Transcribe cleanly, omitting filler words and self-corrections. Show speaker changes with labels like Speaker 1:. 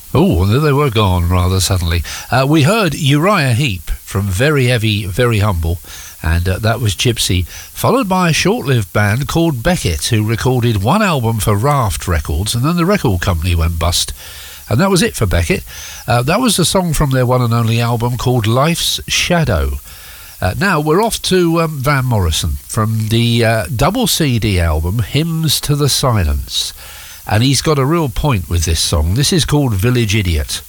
Speaker 1: Oh, they were gone rather suddenly. We heard Uriah Heep from Very Heavy, Very Humble, and that was Gypsy, followed by a short-lived band called Beckett, who recorded one album for Raft Records, and then the record company went bust. And that was it for Beckett. That was a song from their one and only album called Life's Shadow. Now we're off to Van Morrison from the double CD album Hymns to the Silence. And he's got a real point with this song. This is called Village Idiot.